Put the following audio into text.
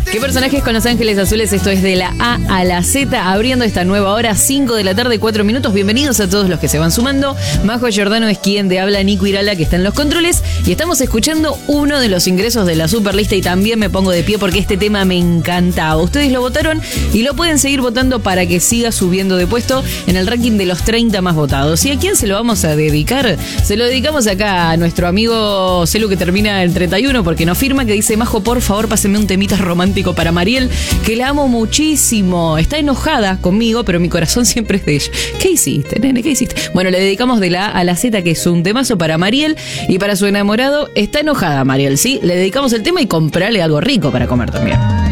¿Qué personajes con Los Ángeles Azules? Esto es de la A a la Z, abriendo esta nueva hora, 5 de la tarde, 4 minutos. Bienvenidos a todos los que se van sumando. Majo Giordano es quien te habla, Nico Irala, que está en los controles. Y estamos escuchando uno de los ingresos de la Superlista y también me pongo de pie porque este tema me encantaba. Ustedes lo votaron y lo pueden seguir votando para que siga subiendo de puesto en el ranking de los 30 más votados. ¿Y a quién se lo vamos a dedicar? Se lo dedicamos acá a nuestro amigo Celu, que termina en 31, porque nos firma, que dice: Majo, por favor, páseme un temita romántico para Mariel, que la amo muchísimo. Está enojada conmigo, pero mi corazón siempre es de ella. ¿Qué hiciste, nene? ¿Qué hiciste? Bueno, le dedicamos de la A a la Z, que es un temazo para Mariel y para su enamorado. Está enojada Mariel, ¿sí? Le dedicamos el tema y comprarle algo rico para comer también.